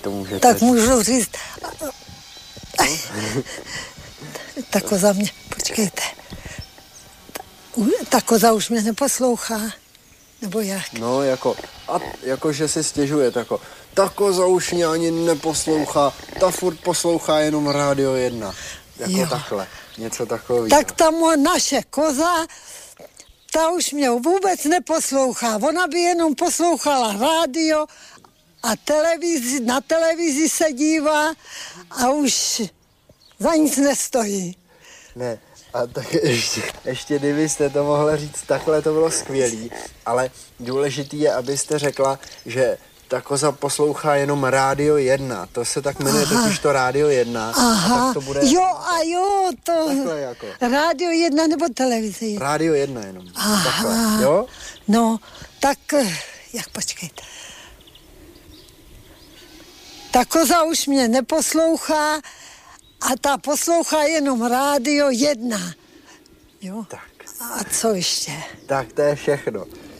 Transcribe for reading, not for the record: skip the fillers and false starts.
to můžete Tak říct. můžu říct. Ta koza mě, počkejte. Ta koza už mě neposlouchá. Nebo jak? No, jako že si stěžuje, jako, ta koza už mě ani neposlouchá, ta furt poslouchá jenom Rádio 1. Jako Jo. takhle, něco takového. Tak ta naše koza, ta už mě vůbec neposlouchá. Ona by jenom poslouchala rádio a na televizi se dívá a už za nic nestojí. Ne, a tak ještě kdybyste to mohla říct, takhle to bylo skvělý, ale důležitý je, abyste řekla, že ta koza poslouchá jenom Rádio 1, to se tak jmenuje totiž to Rádio 1. Aha, A tak to bude jo, to takhle jako. Rádio 1 nebo televize 1. Rádio 1 jenom. Aha. Takhle, jo? No, tak, jak počkejte. Ta koza už mě neposlouchá a ta poslouchá jenom Rádio 1. Jo? Tak. A co ještě? Tak to je všechno.